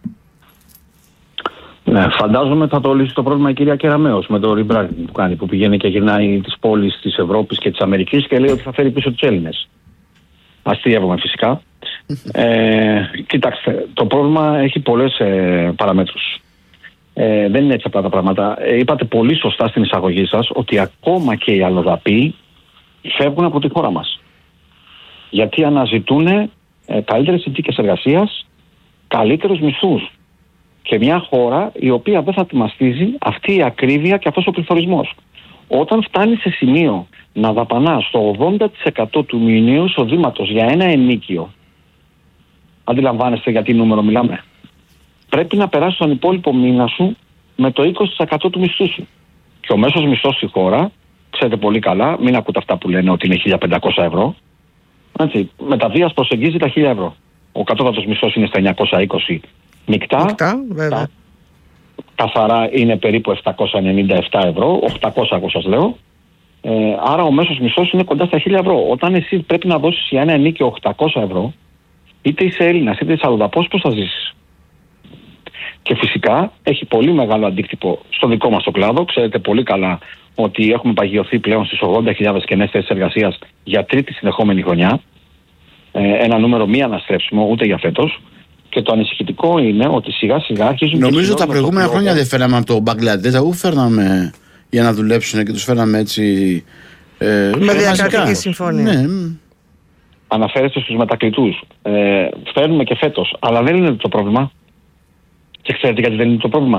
Ναι, φαντάζομαι θα το λύσει το πρόβλημα η κυρία Κεραμέως με το rebranding που κάνει, που πηγαίνει και γυρνάει τις πόλεις της Ευρώπης και της Αμερικής και λέει ότι θα φέρει πίσω τους Έλληνες. Αστείευομαι φυσικά. ε, κοιτάξτε, το πρόβλημα έχει πολλές ε, παραμέτρους. Ε, δεν είναι έτσι απλά τα πράγματα. Ε, είπατε πολύ σωστά στην εισαγωγή σας ότι ακόμα και οι αλλοδαποί φεύγουν από τη χώρα μας. Γιατί αναζητούν ε, καλύτερες συνθήκες εργασίας, καλύτερους μισθούς. Και μια χώρα η οποία δεν θα τη μαστίζει αυτή η ακρίβεια και αυτός ο πληθωρισμός. Όταν φτάνει σε σημείο να δαπανά στο ογδόντα τοις εκατό του μηνιαίου εισοδήματος για ένα ενοίκιο, αντιλαμβάνεστε για τι νούμερο μιλάμε, πρέπει να περάσει τον υπόλοιπο μήνα σου με το είκοσι τοις εκατό του μισθού σου. Και ο μέσος μισθός στη χώρα, ξέρετε πολύ καλά, μην ακούτε αυτά που λένε ότι είναι χίλια πεντακόσια ευρώ, έτσι, με τα βίας προσεγγίζει τα χίλια ευρώ. Ο κατώτατος μισθός είναι στα εννιακόσια είκοσι μεικτά, μεικτά βέβαια. Καθαρά είναι περίπου επτακόσια ενενήντα επτά ευρώ, οκτακόσια εγώ σας λέω. Ε, άρα ο μέσος μισθός είναι κοντά στα χίλια ευρώ. Όταν εσύ πρέπει να δώσεις για ένα ενίκιο οκτακόσια ευρώ, είτε είσαι Έλληνας είτε είσαι αλλοδαπός, πώς θα ζήσεις? Και φυσικά έχει πολύ μεγάλο αντίκτυπο στο δικό μας το κλάδο. Ξέρετε πολύ καλά ότι έχουμε παγιωθεί πλέον στις ογδόντα χιλιάδες κενές θέσεις εργασίας για τρίτη συνεχόμενη χρονιά. Ε, ένα νούμερο μη αναστρέψιμο ούτε για φέτος. Και το ανησυχητικό είναι ότι σιγά σιγά αρχίζουν. Νομίζω τα προηγούμενα χρόνια δεν φέραμε από το Μπαγκλαντές, αφού φέρναμε για να δουλέψουν και τους φέραμε έτσι. Ε, με διακρατική συμφωνία. Ναι. Αναφέρεστε στους μετακλητούς. Ε, φέρνουμε και φέτος, αλλά δεν είναι το πρόβλημα. Και ξέρετε γιατί δεν είναι το πρόβλημα?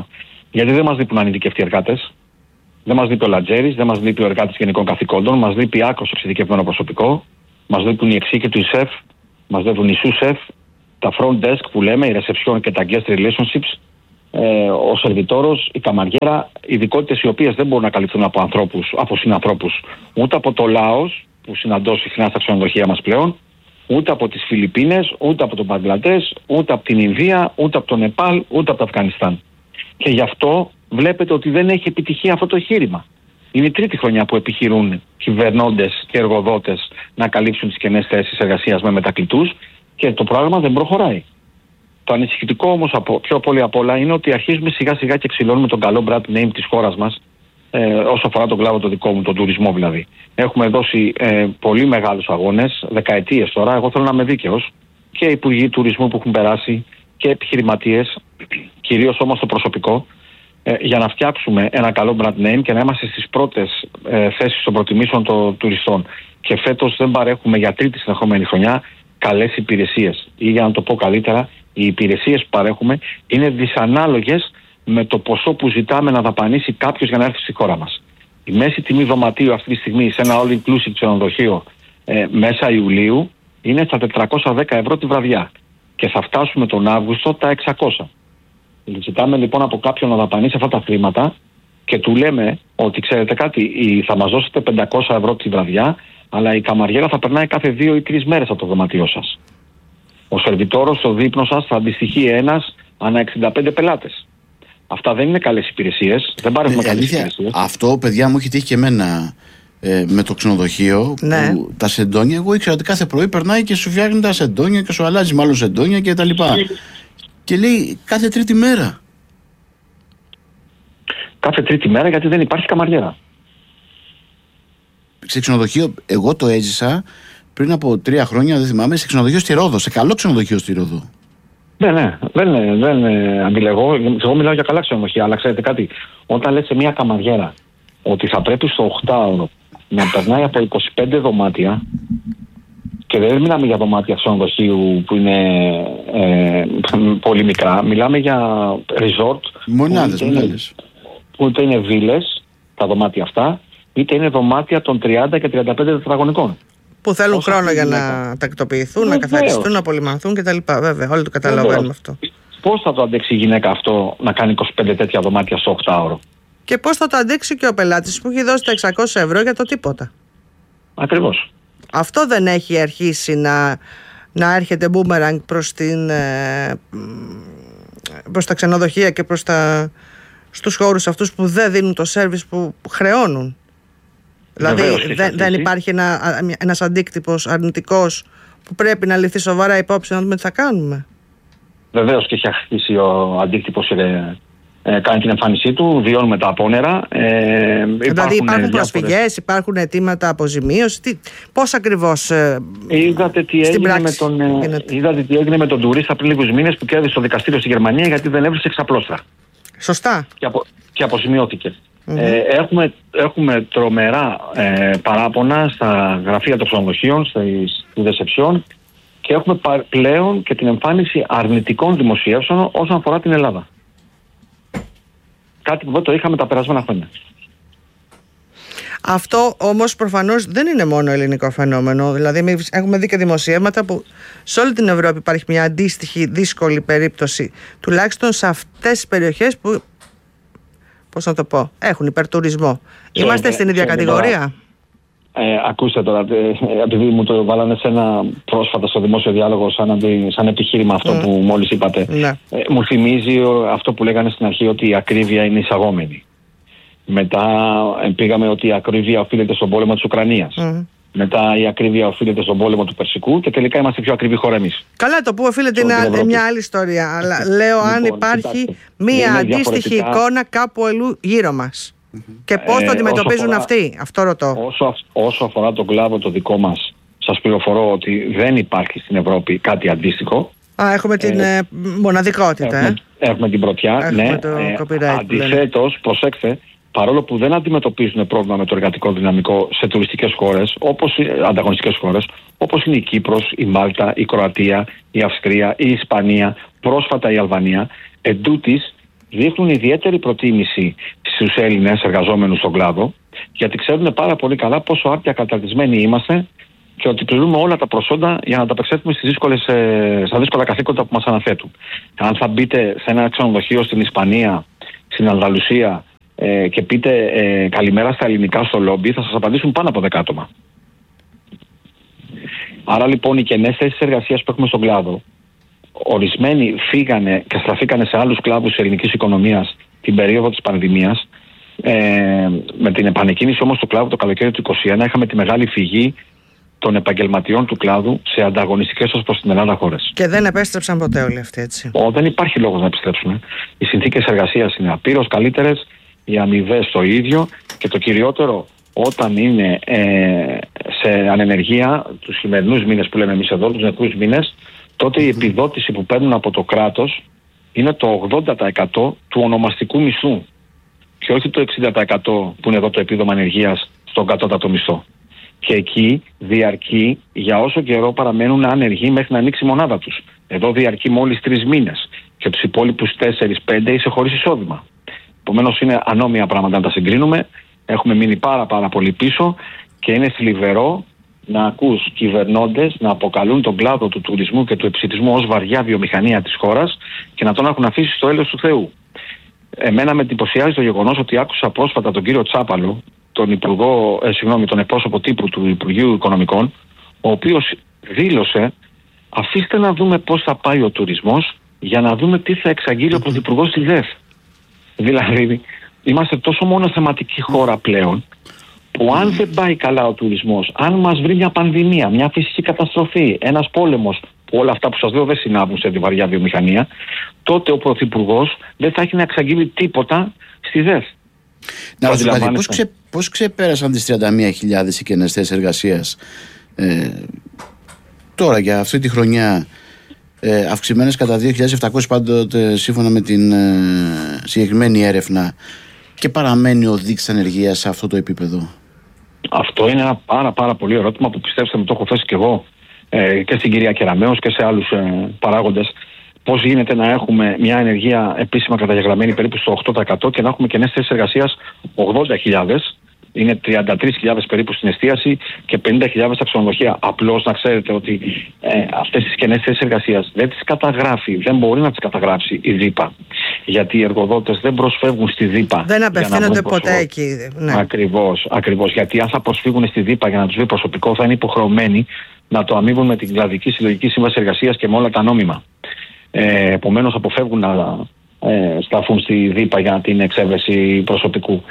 Γιατί δεν μας λείπουν ανειδικευτοί εργάτες. Δεν μας λείπει ο Λατζέρης, δεν μας λείπει ο εργάτης γενικών καθηκόντων, μας λείπει άκρως εξειδικευμένο προσωπικό, μας λείπουν οι εξήκετοι σεφ, μας λείπουν οι σου-σεφ, τα front desk που λέμε, η reception και τα guest relationships, ε, ο σερβιτόρος, η καμαριέρα, ειδικότητες οι οποίες δεν μπορούν να καλυφθούν από ανθρώπους, από συνανθρώπους, ούτε από το Λάος που συναντώ συχνά στα ξενοδοχεία μας πλέον, ούτε από τις Φιλιππίνες, ούτε από τον Μπαγκλαντές, ούτε από την Ινδία, ούτε από το Νεπάλ, ούτε από το Αφγανιστάν. Και γι' αυτό βλέπετε ότι δεν έχει επιτυχία αυτό το εγχείρημα. Είναι η τρίτη χρονιά που επιχειρούν κυβερνώντες και εργοδότες να καλύψουν τις κενές θέσεις εργασίας με μετακλητούς και το πρόγραμμα δεν προχωράει. Το ανησυχητικό όμως από, πιο πολύ απ' όλα είναι ότι αρχίζουμε σιγά σιγά και ξυλώνουμε τον καλό brand name της χώρας μας ε, όσο αφορά τον κλάδο το δικό μου, τον τουρισμό δηλαδή. Έχουμε δώσει ε, πολύ μεγάλους αγώνες, δεκαετίες τώρα. Εγώ θέλω να είμαι δίκαιος, και υπουργοί τουρισμού που έχουν περάσει και επιχειρηματίες, κυρίως όμως το προσωπικό, ε, για να φτιάξουμε ένα καλό brand name και να είμαστε στις πρώτες ε, θέσεις των προτιμήσεων των τουριστών. Και φέτος δεν παρέχουμε για τρίτη συνεχόμενη χρονιά καλές υπηρεσίες. Ή για να το πω καλύτερα, οι υπηρεσίες που παρέχουμε είναι δυσανάλογες με το ποσό που ζητάμε να δαπανίσει κάποιος για να έρθει στη χώρα μας. Η μέση τιμή δωματίου αυτή τη στιγμή σε ένα all-inclusive ξενοδοχείο ε, μέσα Ιουλίου είναι στα τετρακόσια δέκα ευρώ τη βραδιά και θα φτάσουμε τον Αύγουστο τα εξακόσια. Ζητάμε λοιπόν από κάποιον να δαπανίσει αυτά τα χρήματα και του λέμε ότι ξέρετε κάτι, θα μας δώσετε πεντακόσια ευρώ τη βραδιά, αλλά η καμαριέρα θα περνάει κάθε δύο ή τρεις μέρες από το δωμάτιό σας. Ο σερβιτόρος στο δείπνο σας θα αντιστοιχεί ένας ανά εξήντα πέντε πελάτες. Αυτά δεν είναι καλές υπηρεσίες. Δεν πάρουμε ε, καλές υπηρεσίες. Αυτό, παιδιά μου, έχει τύχει και εμένα ε, με το ξενοδοχείο. Ναι. Που τα σεντόνια, εγώ ήξερα ότι κάθε πρωί περνάει και σου φτιάχνει τα σεντόνια και σου αλλάζει μάλλον σεντόνια και τα λοιπά. Και λέει κάθε τρίτη μέρα. Κάθε τρίτη μέρα γιατί δεν υπάρχει καμαριέρα. Σε ξενοδοχείο, εγώ το έζησα πριν από τρία χρόνια, δεν θυμάμαι, σε ξενοδοχείο στη Ρόδο. Σε καλό ξενοδοχείο στη Ρόδο. Ναι, ναι, δεν, δεν αντιλεγώ. Εγώ μιλάω για καλά ξενοδοχεία, αλλά ξέρετε κάτι. Όταν λες σε μια καμαριέρα ότι θα πρέπει στο οκτάωρο να περνάει από είκοσι πέντε δωμάτια, και δεν μιλάμε για δωμάτια ξενοδοχείου που είναι ε, πολύ μικρά, μιλάμε για resort. Μονάδες, μονάδες. Που είτε είναι βίλες, τα δωμάτια αυτά, είτε είναι δωμάτια των τριάντα και τριάντα πέντε τετραγωνικών. Που θέλουν Όσα χρόνο για να τακτοποιηθούν, να καθαριστούν, να απολυμανθούν κτλ. Βέβαια, όλοι το καταλαβαίνουμε αυτό. Πώς θα το αντέξει η γυναίκα αυτό να κάνει είκοσι πέντε τέτοια δωμάτια στο οκτάωρο? Και πώς θα το αντέξει και ο πελάτης που έχει δώσει τα εξακόσια ευρώ για το τίποτα? Ακριβώς. Αυτό δεν έχει αρχίσει να, να έρχεται boomerang προς, την, προς τα ξενοδοχεία και προς τα, στους χώρους αυτούς που δεν δίνουν το σέρβις που χρεώνουν? Δηλαδή δεν, δεν υπάρχει ένα, ένας αντίκτυπος αρνητικός που πρέπει να ληφθεί σοβαρά υπόψη να δούμε τι θα κάνουμε? Βεβαίως και έχει αρχίσει ο αντίκτυπος, ε, ε, κάνει την εμφάνισή του, βιώνουμε τα απόνερα. Ε, δηλαδή υπάρχουν, υπάρχουν προσφυγές, υπάρχουν αιτήματα αποζημίωσης, τι, πώς ακριβώς ε, είδατε τι στην έγινε πράξη με τον, ε, είδατε τι έγινε με τον τουρίστα πριν λίγους μήνες που κέρδισε στο δικαστήριο στη Γερμανία γιατί δεν έβρισε εξαπλώστρα. Σωστά. Και, απο, και αποζημιώθηκε. Mm-hmm. Ε, έχουμε, έχουμε τρομερά ε, παράπονα στα γραφεία των ξενοδοχείων, στη ρεσεψιόν, και έχουμε πα, πλέον και την εμφάνιση αρνητικών δημοσίευσεων όσον αφορά την Ελλάδα. Κάτι που δεν το είχαμε τα περασμένα χρόνια. Αυτό όμως προφανώς δεν είναι μόνο ελληνικό φαινόμενο. Δηλαδή εμείς έχουμε δει και δημοσιεύματα που σε όλη την Ευρώπη υπάρχει μια αντίστοιχη δύσκολη περίπτωση, τουλάχιστον σε αυτές τις περιοχές που, πώς να το πω, έχουν υπερτουρισμό. Είμαστε ε, στην ε, ίδια ε, κατηγορία? Ε, ακούστε τώρα, ε, επειδή μου το βάλανε σε ένα πρόσφατα στο δημόσιο διάλογο σαν, αντι, σαν επιχείρημα αυτό mm. που μόλις είπατε, ναι. ε, μου θυμίζει αυτό που λέγανε στην αρχή, ότι η ακρίβεια είναι εισαγόμενη. Μετά ε, πήγαμε ότι η ακρίβεια οφείλεται στον πόλεμο της Ουκρανίας. Mm. Μετά η ακρίβεια οφείλεται στον πόλεμο του Περσικού και τελικά είμαστε πιο ακριβή χώρα εμείς. Καλά, το που οφείλεται είναι μια άλλη ιστορία. Αλλά λέω λοιπόν, αν υπάρχει κοιτάξτε, μια αντίστοιχη εικόνα κάπου αλλού γύρω μας. Mm-hmm. Και πώς ε, το αντιμετωπίζουν αφορά, αυτοί, αυτό ρωτώ. Όσο, όσο αφορά τον κλάδο το δικό μας, σας πληροφορώ ότι δεν υπάρχει στην Ευρώπη κάτι αντίστοιχο. Α, έχουμε την ε, μοναδικότητα. Έχουμε, ε. έχουμε την πρωτιά. Έχουμε ναι. Ε, αντιθέτως, προσέξτε, παρόλο που δεν αντιμετωπίζουν πρόβλημα με το εργατικό δυναμικό σε τουριστικές χώρες, όπως ανταγωνιστικές χώρες, όπως είναι η Κύπρος, η Μάλτα, η Κροατία, η Αυστρία, η Ισπανία, πρόσφατα η Αλβανία, εντούτοις δείχνουν ιδιαίτερη προτίμηση στους Έλληνες εργαζόμενους στον κλάδο, γιατί ξέρουν πάρα πολύ καλά πόσο άρτια καταρτισμένοι είμαστε και ότι πληρούμε όλα τα προσόντα για να τα απεξέλθουμε στις δύσκολες, στα δύσκολα καθήκοντα που μας αναθέτουν. Αν θα μπείτε σε ένα ξενοδοχείο στην Ισπανία, στην Ανδαλουσία ε, και πείτε ε, καλημέρα στα ελληνικά στο λόμπι, θα σας απαντήσουν πάνω από δέκα άτομα. Άρα λοιπόν οι κενές θέσεις εργασίας που έχουμε στον κλάδο, ορισμένοι φύγανε και στραφήκανε σε άλλους κλάδους της ελληνικής οικονομίας την περίοδο της πανδημίας. Ε, με την επανεκκίνηση όμως του κλάδου το καλοκαίρι του είκοσι ένα είχαμε τη μεγάλη φυγή των επαγγελματιών του κλάδου σε ανταγωνιστικές ως προς την Ελλάδα χώρες. Και δεν επέστρεψαν ποτέ όλοι αυτοί, έτσι. Ο, δεν υπάρχει λόγος να επιστρέψουν. Οι συνθήκες εργασίας είναι απείρως καλύτερες, οι αμοιβές το ίδιο και το κυριότερο, όταν είναι ε, σε ανενεργία τους χειμερινούς μήνες που λέμε εμείς εδώ, τους νεκρούς μήνες, τότε η επιδότηση που παίρνουν από το κράτος είναι το ογδόντα τοις εκατό του ονομαστικού μισθού και όχι το εξήντα τοις εκατό που είναι εδώ το επίδομα ανεργίας στον κατώτατο μισθό. Και εκεί διαρκεί για όσο καιρό παραμένουν άνεργοι μέχρι να ανοίξει η μονάδα τους. Εδώ διαρκεί μόλις τρεις μήνες και τους υπόλοιπους τέσσερις πέντε είσαι χωρίς εισόδημα. Επομένως είναι ανώμια πράγματα να τα συγκρίνουμε. Έχουμε μείνει πάρα πάρα πολύ πίσω και είναι θλιβερό να ακούς κυβερνώντες να αποκαλούν τον κλάδο του τουρισμού και του επισιτισμού ως βαριά βιομηχανία της χώρας και να τον έχουν αφήσει στο έλεος του Θεού. Εμένα με εντυπωσιάζει το γεγονός ότι άκουσα πρόσφατα τον κύριο Τσάπαλο, τον, υπουργό, ε, συγγνώμη, τον εκπρόσωπο τύπου του Υπουργείου Οικονομικών, ο οποίος δήλωσε αφήστε να δούμε πώς θα πάει ο τουρισμός για να δούμε τι θα εξαγγείλει ο Πρωθυπουργός στη ΔΕΘ. Δηλαδή, είμαστε τόσο μόνο θεματική χώρα πλέον, που αν δεν πάει καλά ο τουρισμός, αν μας βρει μια πανδημία, μια φυσική καταστροφή, ένας πόλεμος, που όλα αυτά που σας λέω δεν συνάδουν σε τη βαριά βιομηχανία, τότε ο Πρωθυπουργός δεν θα έχει να εξαγγείλει τίποτα στη ΔΕΘ. Να ρωτήσω κάτι, πώς, ξε, πώς ξεπέρασαν τις τριάντα μία χιλιάδες οι κενές θέσεις εργασίας ε, τώρα για αυτή τη χρονιά, ε, αυξημένες κατά δύο χιλιάδες επτακόσιες πάντοτε σύμφωνα με την ε, συγκεκριμένη έρευνα, και παραμένει ο δείκτης ανεργίας σε αυτό το επίπεδο? Αυτό είναι ένα πάρα πάρα πολύ ερώτημα που πιστέψτε με το έχω θέσει και εγώ ε, και στην κυρία Κεραμέως και σε άλλους ε, παράγοντες. Πώς γίνεται να έχουμε μια ανεργία επίσημα καταγεγραμμένη περίπου στο οκτώ τοις εκατό και να έχουμε κενές θέσεις εργασίας ογδόντα χιλιάδες, είναι τριάντα τρεις χιλιάδες περίπου στην εστίαση και πενήντα χιλιάδες στα ξενοδοχεία. Απλώς να ξέρετε ότι ε, αυτές τις κενές θέσεις εργασίας δεν τις καταγράφει, δεν μπορεί να τις καταγράψει η ΔΥΠΑ. Γιατί οι εργοδότες δεν προσφεύγουν στη ΔΥΠΑ. Δεν απευθύνονται ποτέ εκεί. Ναι. Ακριβώς, ακριβώς. Γιατί αν θα προσφύγουν στη ΔΥΠΑ για να τους βρει προσωπικό, θα είναι υποχρεωμένοι να το αμείβουν με την κλαδική συλλογική σύμβαση εργασίας και με όλα τα νόμιμα. Ε, επομένως αποφεύγουν να ε, σταθούν στη ΔΥΠΑ για την εξέβρεση προσωπικού.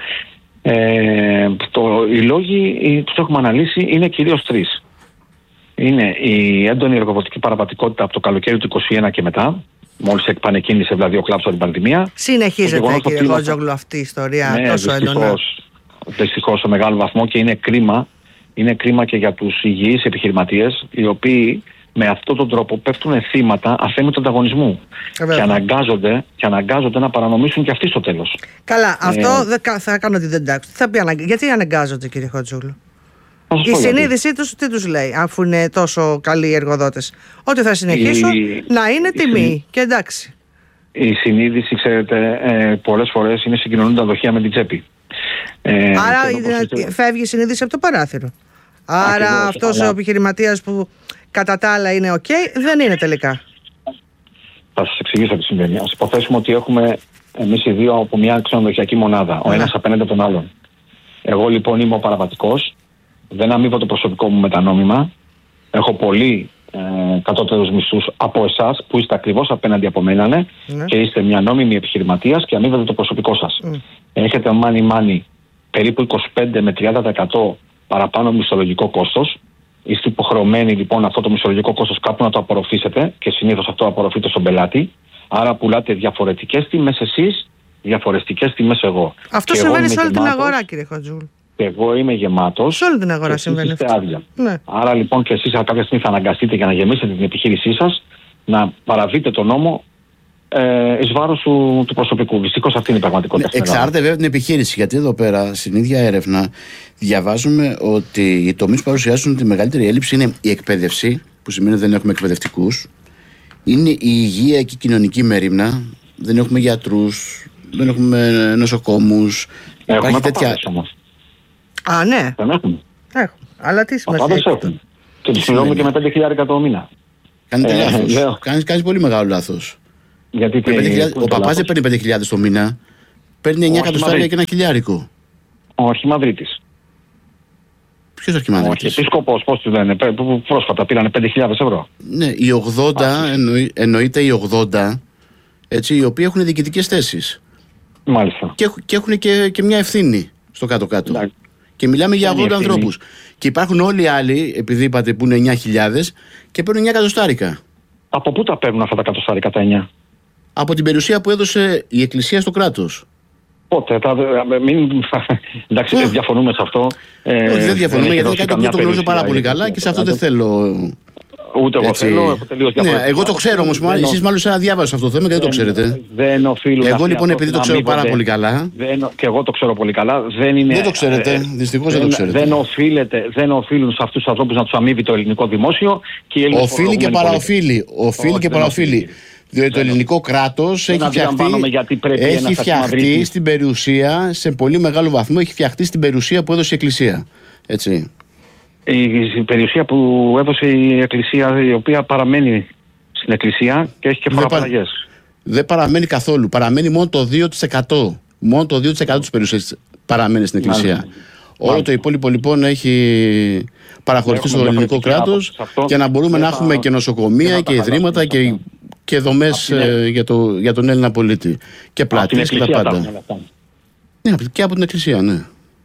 Ε, το, οι λόγοι που έχουμε αναλύσει είναι κυρίως τρεις. Είναι η έντονη εργοδοτική παραβατικότητα από το καλοκαίρι του είκοσι ένα και μετά, μόλις επανεκκίνησε δηλαδή ο κλάδος από την πανδημία. Συνεχίζεται, κύριε Χότζογλου, αυτή η ιστορία, ναι, τόσο έντονα. Δυστυχώς σε μεγάλο βαθμό, και είναι κρίμα, είναι κρίμα και για τους υγιείς επιχειρηματίες, οι οποίοι με αυτόν τον τρόπο πέφτουν θύματα αθέμητου ανταγωνισμού και αναγκάζονται, και αναγκάζονται να παρανομήσουν και αυτοί στο τέλος. Καλά, αυτό ε, δεν θα κάνω ότι δεν τάξει. Θα πει, γιατί αναγκάζονται, κύριε Χότζογλου? Η συνείδησή τους τι τους λέει, αφού είναι τόσο καλοί οι εργοδότες? Ότι θα συνεχίσουν η, να είναι τιμή η, και εντάξει. Η συνείδηση, ξέρετε, ε, πολλές φορές είναι συγκοινωνούντα δοχεία με την τσέπη. Ε, Άρα η, φεύγει η συνείδηση από το παράθυρο. Άρα ακριβώς, αυτός αλλά... ο επιχειρηματίας που κατά τα άλλα είναι ok, δεν είναι τελικά. Θα σας εξηγήσω τι συμβαίνει. Ας υποθέσουμε ότι έχουμε εμείς οι δύο από μια ξενοδοχειακή μονάδα, ο ένας απέναντι από τον άλλον. Εγώ λοιπόν είμαι ο παραβατικός, δεν αμείβω το προσωπικό μου με τα νόμιμα, έχω πολύ ε, κατώτερους μισθούς από εσάς που είστε ακριβώς απέναντι από μένα, ναι, ναι. Και είστε μια νόμιμη επιχειρηματίας και αμείβετε το προσωπικό σας. Mm. Έχετε μάνι μάνι περίπου είκοσι πέντε με τριάντα τοις εκατό παραπάνω μισθολογικό κόστος. Είστε υποχρεωμένοι λοιπόν αυτό το μισθολογικό κόστος κάπου να το απορροφήσετε και συνήθως αυτό απορροφείται στον πελάτη. Άρα πουλάτε διαφορετικές τιμές εσείς, διαφορετικές τιμές εγώ. Αυτό και συμβαίνει σε όλη την αγορά, κύριε Χότζογλου. Και εγώ είμαι γεμάτος. Σε όλη την αγορά συμβαίνει αυτό. Άδεια. Ναι. Άρα λοιπόν και εσείς κάποια στιγμή θα αναγκαστείτε για να γεμίσετε την επιχείρησή σας να παραβείτε τον νόμο ε, εις βάρος του, του προσωπικού. Δυστυχώς αυτή είναι η πραγματικότητα. Ναι, εξαρτάται βέβαια την επιχείρηση. Γιατί εδώ πέρα στην ίδια έρευνα διαβάζουμε ότι οι τομείς που παρουσιάζουν τη μεγαλύτερη έλλειψη είναι η εκπαίδευση, που σημαίνει ότι δεν έχουμε εκπαιδευτικούς, είναι η υγεία και η κοινωνική μέριμνα, δεν έχουμε γιατρούς, δεν έχουμε νοσοκόμους. Έχουμε Υπάρχει τέτοια. Όμως. Α, ναι. Δεν έχουμε. Έχουμε. Αλλά τι σημασία έχει αυτό. Και τους πληρώνουμε και με πέντε χιλιάδες το μήνα. Κάνετε Ε, λάθος. λέω. Κάνεις, κάνεις πολύ μεγάλο λάθος. Γιατί Με πέντε χιλιάδες ο παπάς δεν παίρνει πέντε χιλιάδες το μήνα. Παίρνει εννιά εκατοστάρια και ένα χιλιάρικο. Ο Αρχιμανδρίτης. Ποιος Ο Αρχιμανδρίτης? Αρχιεπίσκοπος, πώς του λένε, πέ- που πρόσφατα πήρανε πέντε χιλιάδες ευρώ. Ναι, οι ογδόντα, εννοεί, εννοείται οι ογδόντα, έτσι, οι οποίοι έχουν διοικητικές θέσεις. Μάλιστα. Και, έχουν- και έχουν και, και μια ευθύνη στο κάτω-κάτω. Εντάξει. Και μιλάμε για Είναι ογδόντα ευθύνη. ανθρώπους. Και υπάρχουν όλοι οι άλλοι, επειδή είπατε που είναι εννιά χιλιάδες, και παίρνουν εννιά εκατοστάρικα. Από πού τα παίρνουν αυτά τα κατοστάρικα τα εννιά? Από την περιουσία που έδωσε η Εκκλησία στο κράτος. Πότε, τα, μην, εντάξει, Ε. διαφωνούμε σε αυτό. Ε, Όχι, δεν διαφωνούμε, έχει γιατί είναι δώσει κάτι που καμιά το γνωρίζω πάρα περιουσία πολύ η καλά και σε αυτό δεν Εκκλησία. θέλω. Ούτε εγώ έτσι. θέλω, έχω τελείως Ναι, διαφορετικά. εγώ το ξέρω όμως, Δεν εσείς ο- μάλλον σαν να διάβασα αυτό το θέμα και δεν το ξέρετε. Δεν οφείλουν Εγώ αυτοί λοιπόν, οι επειδή το άνθρωποι ξέρω να πάρα αμείβονται. πολύ καλά. Δεν, και εγώ το ξέρω πολύ καλά. Δεν, είναι, Δεν το ξέρετε, δυστυχώς δεν το ξέρετε. Δεν, οφείλεται, δεν οφείλουν σε αυτούς τους ανθρώπους να τους αμείβει το ελληνικό δημόσιο και οι Έλληνες Οφείλει και φορολογούμενοι παραοφείλει. Οφείλει Όχι, και δεν παραοφείλει. οφείλει. Διότι το ελληνικό κράτος Δεν έχει φτιαχτεί, αντιλαμβάνομαι γιατί πρέπει έχει ένας φτιαχτεί Αρχιμανδρίτης- στην περιουσία, σε πολύ μεγάλο βαθμό έχει φτιαχτεί στην περιουσία που έδωσε η Εκκλησία. Έτσι. Η, η περιουσία που έδωσε η Εκκλησία, η οποία παραμένει στην Εκκλησία και έχει και Δεν πα- φοροαπαλλαγές. Δεν παραμένει καθόλου. Παραμένει μόνο το δύο τοις εκατό. Μόνο το δύο τοις εκατό της περιουσίας παραμένει στην Εκκλησία. Μάλιστα. Όλο το υπόλοιπο λοιπόν έχει παραχωρηθεί στο Έχουμε ελληνικό διαφορετική κράτος άποψη σε αυτό. και να μπορούμε Δεν να θα- έχουμε και δεν νοσοκομεία θα και τα ιδρύματα χαλάσουμε και, αυτά. και δομές Απ' την ε, για, το, για τον Έλληνα πολίτη. Και Από την πλατείες και τα Εκκλησία τα πάντα. έχουμε αυτά. Ναι, και από την Εκκλησία, ναι. Ε,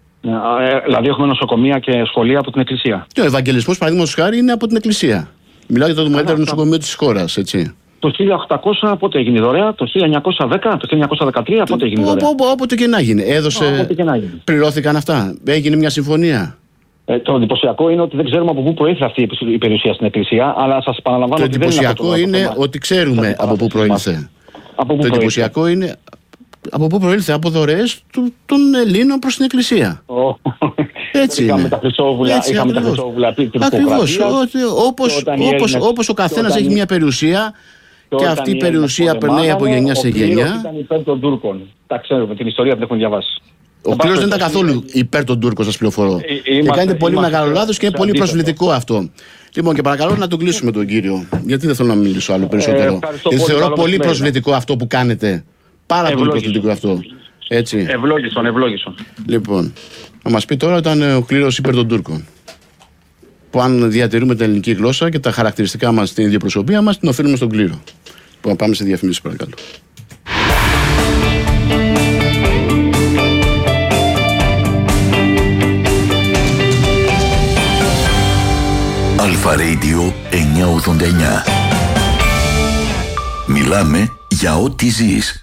Δηλαδή έχουμε νοσοκομεία και σχολεία από την Εκκλησία. Και ο Ευαγγελισμός, παραδείγματος χάρη, είναι από την Εκκλησία. Μιλάω για το μεγαλύτερο αυτό. νοσοκομείο της χώρας, έτσι. Το χίλια οκτακόσια πότε έγινε η δωρεά, το χίλια εννιακόσια δέκα, το χίλια εννιακόσια δεκατρία πότε έγινε η δωρεά. Όπο- Όποτε και να γίνει. Έδωσε. Όποτε και να γίνει. Πληρώθηκαν αυτά. Έγινε μια συμφωνία. Ε, το εντυπωσιακό είναι ότι δεν ξέρουμε από πού προήλθε αυτή η περιουσία στην Εκκλησία, αλλά σας επαναλαμβάνω Το ότι δεν είναι από εντυπωσιακό το είναι θέμα. ότι ξέρουμε Δεν από πού προήλθε. Από πού Το προήλθε. εντυπωσιακό είναι από πού προήλθε. Από δωρεές του- των Ελλήνων προς την Εκκλησία. Ω, Έτσι Είχαμε είναι. τα χρυσόβουλα, Έτσι, είχαμε τα ακριβώς. χρυσόβουλα επί της Ακριβώς. Τουρκοκρατίας. Ότι Όπως, Και όταν οι όπως, Έλληνες- όπως ο και καθένας όταν έχει οι- μια περιουσία και όταν αυτή η οι Έλληνες περιουσία περνάει από πολεμάγανε, γενιά σε ο κλήρος γενιά. ήταν υπέρ των Τούρκων. Τα ξέρουμε, την ιστορία την έχουν διαβάσει. Ο κλήρος δεν ήταν καθόλου υπέρ των Τούρκων, σας πληροφορώ. Ε, Και είμαστε- κάνετε πολύ είμαστε μεγάλο σε- λάθος και είναι σε πολύ αντίθετο. προσβλητικό αυτό. Λοιπόν, και παρακαλώ να τον κλείσουμε τον κύριο. Γιατί δεν θέλω να μιλήσω άλλο περισσότερο. ευχαριστώ Γιατί πολύ, θεωρώ καλό πολύ μεσημέρι. προσβλητικό αυτό που κάνετε. Πάρα πολύ Ευλόγησον. προσβλητικό αυτό. Έτσι. Ευλόγησον, ευλόγησον. Λοιπόν, να μας πει τώρα ήταν ο κλήρος υπέρ των Τούρκων. Που αν διατηρούμε την ελληνική γλώσσα και τα χαρακτηριστικά μας στην ίδια προσωπία μας, την οφείλουμε στον κλήρο. Λοιπόν, πάμε σε διαφημίσεις παρακαλώ. Αλφα Radio εννιακόσια ογδόντα εννιά. Μιλάμε για ό,τι ζεις.